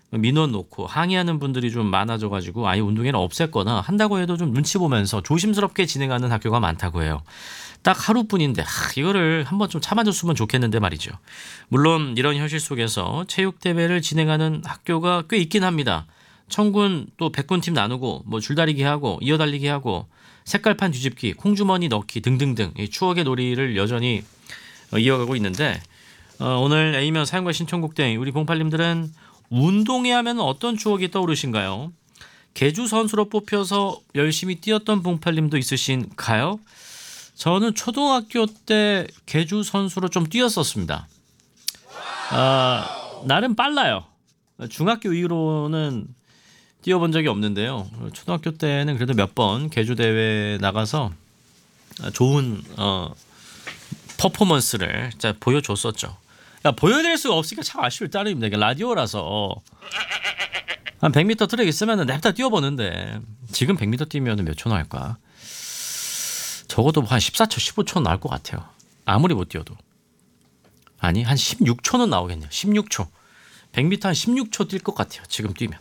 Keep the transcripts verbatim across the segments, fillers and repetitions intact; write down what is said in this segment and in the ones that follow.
민원 놓고 항의하는 분들이 좀 많아져가지고 아예 운동회를 없앴거나 한다고 해도 좀 눈치 보면서 조심스럽게 진행하는 학교가 많다고 해요. 딱 하루뿐인데 하, 이거를 한번 좀 참아줬으면 좋겠는데 말이죠. 물론 이런 현실 속에서 체육대회를 진행하는 학교가 꽤 있긴 합니다. 천군 또 백군 팀 나누고 뭐 줄다리기 하고 이어달리기 하고 색깔판 뒤집기 콩주머니 넣기 등등등 이 추억의 놀이를 여전히 이어가고 있는데 어, 오늘 A면 사연과 신청곡 등 우리 공팔님들은 운동회 하면 어떤 추억이 떠오르신가요? 계주 선수로 뽑혀서 열심히 뛰었던 봉팔님도 있으신가요? 저는 초등학교 때 계주 선수로 좀 뛰었었습니다. 아, 나름 빨라요. 중학교 이후로는 뛰어본 적이 없는데요. 초등학교 때는 그래도 몇 번 계주 대회 나가서 좋은 어, 퍼포먼스를 진짜 보여줬었죠. 야, 보여드릴 수가 없으니까 참 아쉬울 따름입니다. 이게 라디오라서 한 백 미터 트랙 있으면 냅다 뛰어보는데 지금 백 미터 뛰면 몇 초 나올까? 적어도 한 십사 초, 십오 초 나올 것 같아요. 아무리 못 뛰어도. 아니 한 십육 초는 나오겠네요. 십육 초. 백 미터 한 십육 초 뛸 것 같아요. 지금 뛰면.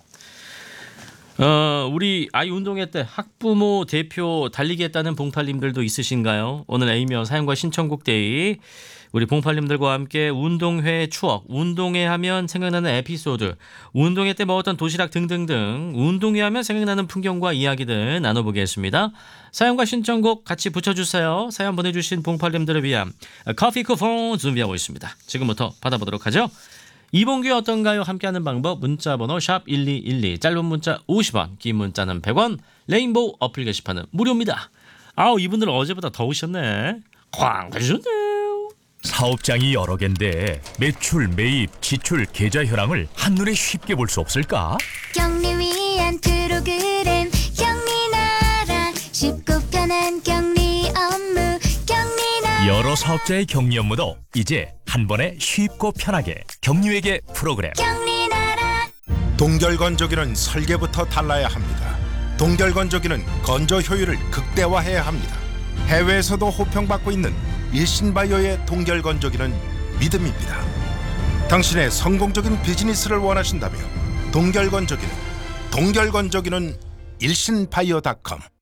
어, 우리 아이 운동회 때 학부모 대표 달리기 했다는 봉팔님들도 있으신가요? 오늘 A면 사연과 신청곡 데이 우리 봉팔님들과 함께 운동회 추억, 운동회 하면 생각나는 에피소드, 운동회 때 먹었던 도시락 등등등 운동회 하면 생각나는 풍경과 이야기들 나눠보겠습니다. 사연과 신청곡 같이 붙여주세요. 사연 보내주신 봉팔님들을 위한 커피 쿠폰 준비하고 있습니다. 지금부터 받아보도록 하죠. 이번 기회 어떤가요? 함께하는 방법 문자번호 샵 일이일이 짧은 문자 오십 원 긴 문자는 백 원 레인보우 어플 게시판은 무료입니다. 아우 이분들 어제보다 더우셨네. 쾅 해주셨네요. 사업장이 여러 갠데 매출, 매입, 지출, 계좌 현황을 한눈에 쉽게 볼 수 없을까? 경리 위한 프로그램 경리나라 쉽고 편한 경리 업무 경리나라 여러 사업자의 격리 업무도 이제 한 번에 쉽고 편하게 경리회계 프로그램. 경리나라 동결건조기는 설계부터 달라야 합니다. 동결건조기는 건조 효율을 극대화해야 합니다. 해외에서도 호평받고 있는 일신바이오의 동결건조기는 믿음입니다. 당신의 성공적인 비즈니스를 원하신다면 동결건조기는 동결건조기는 일신바이오 닷컴